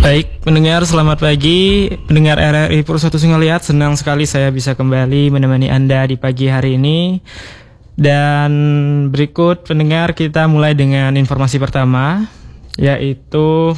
Baik, pendengar selamat pagi. Pendengar RRI Pur Satu Singeliat, senang sekali saya bisa kembali menemani Anda di pagi hari ini. Dan berikut pendengar kita mulai dengan informasi pertama, yaitu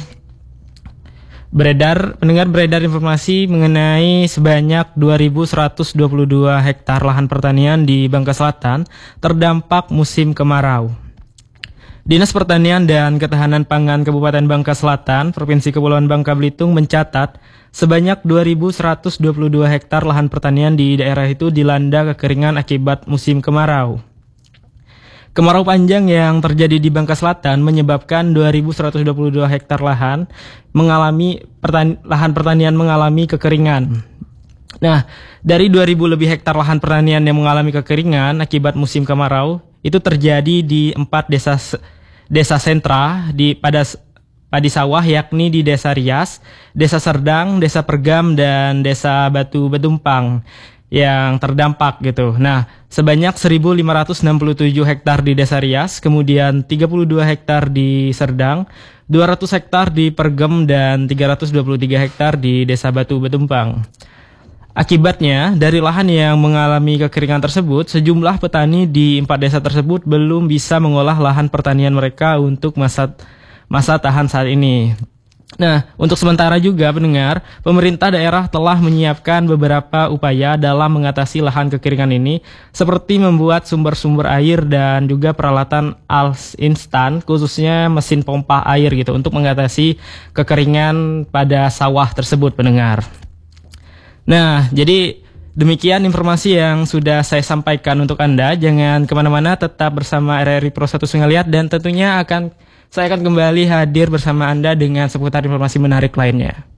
beredar informasi mengenai sebanyak 2.122 hektar lahan pertanian di Bangka Selatan terdampak musim kemarau. Dinas Pertanian dan Ketahanan Pangan Kabupaten Bangka Selatan, Provinsi Kepulauan Bangka Belitung mencatat sebanyak 2.122 hektar lahan pertanian di daerah itu dilanda kekeringan akibat musim kemarau. Kemarau panjang yang terjadi di Bangka Selatan menyebabkan 2.122 hektar lahan pertanian mengalami kekeringan. Nah, dari 2.000 lebih hektar lahan pertanian yang mengalami kekeringan akibat musim kemarau itu terjadi di 4 desa sentra pada padi sawah, yakni di Desa Rias, Desa Serdang, Desa Pergam, dan Desa Batu Betumpang yang terdampak gitu. Nah, sebanyak 1.567 hektar di Desa Rias, kemudian 32 hektar di Serdang, 200 hektar di Pergam, dan 323 hektar di Desa Batu Betumpang. Akibatnya, dari lahan yang mengalami kekeringan tersebut, sejumlah petani di 4 desa tersebut belum bisa mengolah lahan pertanian mereka untuk masa tahan saat ini. Nah, untuk sementara juga pendengar, pemerintah daerah telah menyiapkan beberapa upaya dalam mengatasi lahan kekeringan ini, seperti membuat sumber-sumber air dan juga peralatan instan, khususnya mesin pompa air gitu, untuk mengatasi kekeringan pada sawah tersebut, pendengar. Nah, jadi demikian informasi yang sudah saya sampaikan untuk Anda. Jangan kemana-mana, tetap bersama RRI Pro 1 Singeliat, dan tentunya saya akan kembali hadir bersama Anda dengan seputar informasi menarik lainnya.